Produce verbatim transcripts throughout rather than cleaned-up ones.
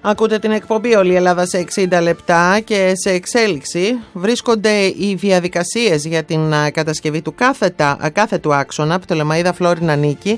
Ακούτε την εκπομπή «Όλη η Ελλάδα σε εξήντα λεπτά» και σε εξέλιξη βρίσκονται οι διαδικασίες για την κατασκευή του κάθετα, κάθετου άξονα Πτολεμαΐδα Φλόρινα Νίκη.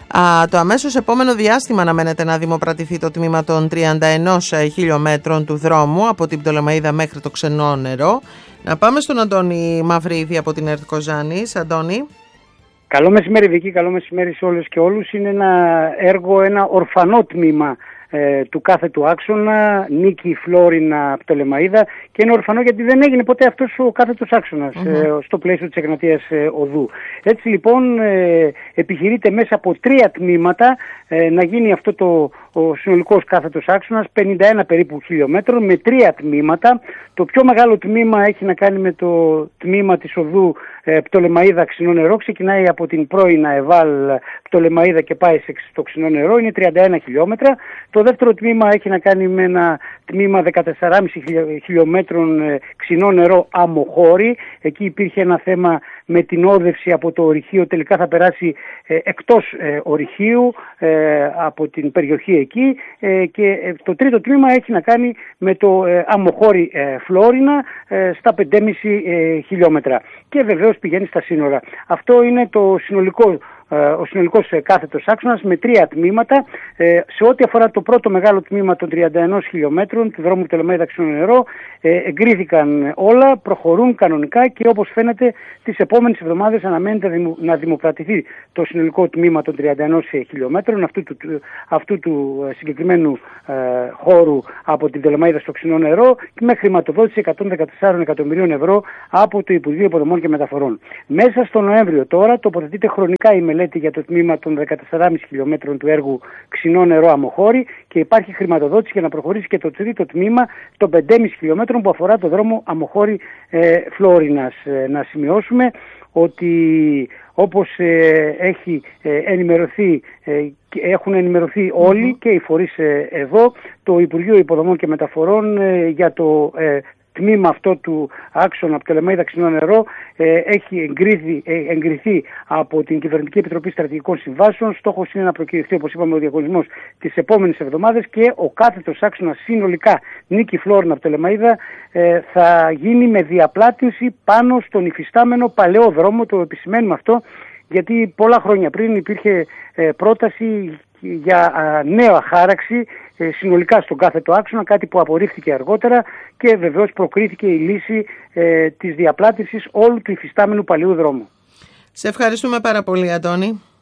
Το αμέσως επόμενο διάστημα αναμένεται να δημοπρατηθεί το τμήμα των τριάντα ένα χιλιόμετρων του δρόμου από την Πτολεμαΐδα μέχρι το Ξενό Νερό. Να πάμε στον Αντώνη Μαυρίδη από την ΕΡΤ Κοζάνης. Αντώνη. Καλό μεσημέρι Βίκη, καλό μεσημέρι σε όλες και όλους. Είναι ένα έργο, ένα ορφανό τμήμα ε, του κάθετου άξονα, Νίκη Φλόρινα Πτολεμαΐδα, και είναι ορφανό γιατί δεν έγινε ποτέ αυτός ο κάθετος άξονας mm-hmm. ε, στο πλαίσιο της Εγνατίας ε, Οδού. Έτσι λοιπόν ε, επιχειρείται μέσα από τρία τμήματα ε, να γίνει αυτό το ο συνολικός κάθετος άξονας, πενήντα ένα περίπου χιλιόμετρων, με τρία τμήματα. Το πιο μεγάλο τμήμα έχει να κάνει με το τμήμα της οδού ε, Πτολεμαΐδα Ξινό Νερό. Ξεκινάει από την πρώην ΑΕΒΑΛ Πτολεμαΐδα και πάει στο Ξινό Νερό, είναι τριάντα ένα χιλιόμετρα. Το δεύτερο τμήμα έχει να κάνει με ένα τμήμα δεκατέσσερα κόμμα πέντε χιλιόμετρων ε, Ξινό Νερό Αμοχώρη. Εκεί υπήρχε ένα θέμα με την όδευση από το ορυχείο, τελικά θα περάσει ε, εκτός ε, ορυχείου ε, από την περιοχή εκεί, ε, και ε, το τρίτο τμήμα έχει να κάνει με το ε, Αμοχώρη ε, Φλόρινα ε, στα πέντε κόμμα πέντε ε, χιλιόμετρα και βεβαίως πηγαίνει στα σύνορα. Αυτό είναι το συνολικό ο συνολικός κάθετος άξονας με τρία τμήματα. Σε ό,τι αφορά το πρώτο μεγάλο τμήμα των τριάντα ένα χιλιόμετρων του δρόμου Πτολεμαΐδα Ξινό Νερό, εγκρίθηκαν όλα, προχωρούν κανονικά και όπως φαίνεται τις επόμενες εβδομάδες αναμένεται να δημοπρατηθεί το συνολικό τμήμα των τριάντα ένα χιλιόμετρων αυτού του, αυτού του συγκεκριμένου ε, χώρου από την Πτολεμαΐδα στο Ξινό Νερό, με χρηματοδότηση εκατόν δεκατέσσερα εκατομμυρίων ευρώ από το Υπουργείο Υποδομών και Μεταφορών. Μέσα στο Νοέμβριο τώρα τοποθετείται χρονικά η μελέτη για το τμήμα των δεκατέσσερα κόμμα πέντε χιλιόμετρων του έργου Ξινό Νερό Αμοχώρη και υπάρχει χρηματοδότηση για να προχωρήσει και το τρίτο τμήμα των πέντε κόμμα πέντε χιλιόμετρων που αφορά το δρόμο Αμοχώρη ε, Φλόρινας. Ε, να σημειώσουμε ότι όπως ε, έχει ε, ενημερωθεί, ε, έχουν ενημερωθεί όλοι mm-hmm. και οι φορείς ε, εδώ, το Υπουργείο Υποδομών και Μεταφορών ε, για το ε, τμήμα αυτό του άξονα Πτολεμαΐδα Ξινό Νερό ε, έχει εγκριθεί, ε, εγκριθεί από την Κυβερνητική Επιτροπή Στρατηγικών Συμβάσεων. Στόχος είναι να προκυρωθεί, όπως είπαμε, ο διαγωνισμός τις επόμενες εβδομάδες και ο κάθετος άξονας συνολικά Νίκη Φλόρινα Πτολεμαΐδα ε, θα γίνει με διαπλάτηση πάνω στον υφιστάμενο παλαιό δρόμο. Το επισημαίνουμε αυτό γιατί πολλά χρόνια πριν υπήρχε ε, πρόταση για α, νέα χάραξη ε, συνολικά στον κάθετο άξονα, κάτι που απορρίφθηκε αργότερα και βεβαίως προκρίθηκε η λύση ε, της διαπλάτησης όλου του υφιστάμενου παλαιού δρόμου. Σε ευχαριστούμε πάρα πολύ, Αντώνη.